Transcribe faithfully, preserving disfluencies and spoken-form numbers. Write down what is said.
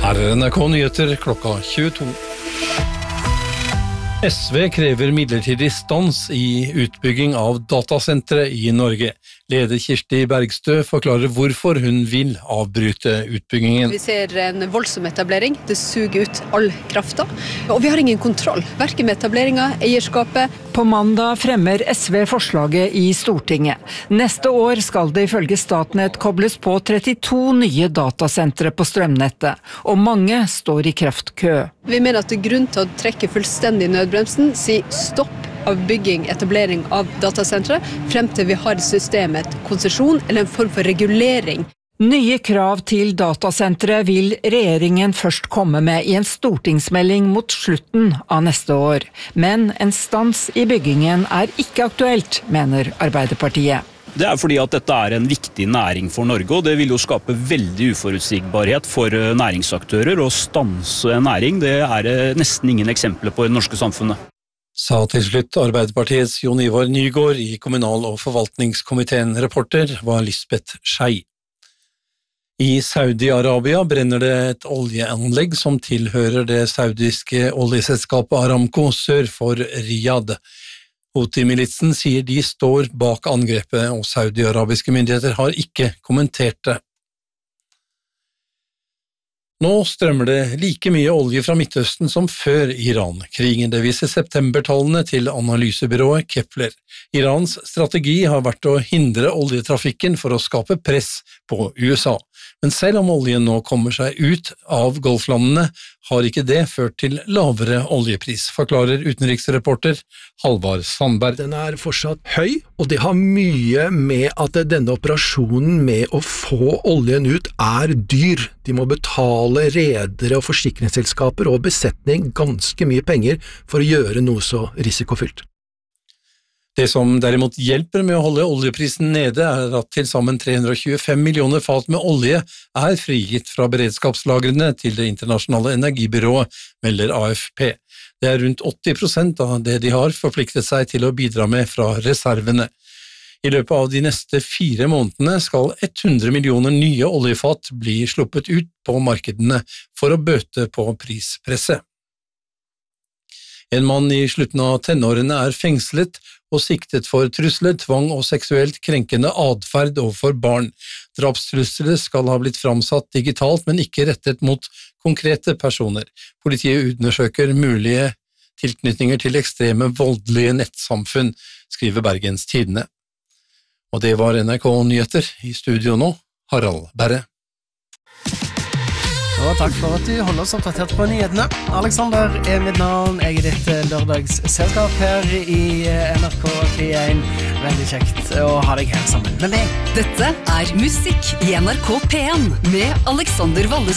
Her er N R K Nyheter klokka tjueto. S V krever midlertidig stans i utbygging av datasentre i Norge. Leder Kirsti Bergstø forklarer hvorfor hun vil avbryte utbyggingen. Vi ser en voldsom etablering, det suger ut all krafta, og vi har ingen kontroll, hverken med etableringen, eierskapet. På mandag fremmer S V forslaget i Stortinget. Neste år skal det ifølge Statnett kobles på trettito nye datasentre på strømnettet, og mange står i kraftkø. Vi mener at det er grunn til å trekke fullstendig nødbremsen, si stopp av bygging, etablering av datasentre, frem til vi har systemet konsesjon eller en form for regulering. Nye krav til datasentre vil regjeringen først komme med i en stortingsmelding mot slutten av neste år. Men en stans i byggingen er ikke aktuelt, mener Arbeiderpartiet. Det er fordi at dette er en viktig næring for Norge, og det vil jo skape veldig uforutsigbarhet for næringsaktører. Å stanse en næring, det er nesten ingen eksempler på i det norske samfunnet. Sa til slutt Arbeiderpartiets Jon Ivar Nygård i kommunal- og forvaltningskomiteen. Reporter var Lisbeth Schei. I Saudi-Arabia brenner det et oljeanlegg som tilhører det saudiske oljeselskapet Aramco sør for Riyadh. Houthi-militsen sier de står bak angrepet, og saudi-arabiske myndigheter har ikke kommentert det. Nå strømmer det like mye olje fra Midtøsten som før Iran. Krigen, det viser septembertallene til analysebyrået Kepler. Irans strategi har vært å hindre oljetrafikken for å skape press på U S A. Men selv om oljen nå kommer seg ut av golflandene, har ikke det ført til lavere oljepris, forklarer utenriksreporter Halvard Sandberg. Den er fortsatt høy, og det har mye med at denne operasjonen med å få oljen ut er dyr. De må betale redere og forsikringsselskaper og besetning ganske mye penger for å gjøre noe så risikofylt. Det som derimot hjelper med å holde oljeprisen nede er at til sammen tre hundre og tjuefem millioner fat med olje er frigitt fra beredskapslagrene til det internasjonale energibyrået, melder A F P. Det er rundt åtti prosent av det de har forpliktet seg til å bidra med fra reservene. I løpet av de neste fire månedene skal hundre millioner nye oljefat bli sluppet ut på markedene for å bøte på prispresset. En mann i slutten av tenårene er fengslet og siktet for trusler, tvang og seksuelt krenkende adferd overfor barn. Drapstrusler skal ha blitt framsatt digitalt, men ikke rettet mot konkrete personer. Politiet undersøker mulige tilknytninger til ekstreme voldelige nettsamfunn, skriver Bergens Tidende. Og det var N R K Nyheter. I studio nå, Harald Berre. Og takk for at du holder oss oppdatert på nyhetene. Alexander er mitt navn. Jeg er ditt lørdagsselskap her i N R K P én. Veldig kjekt å ha deg her sammen med meg. Dette er musikk i N R K P én med Alexander Walles.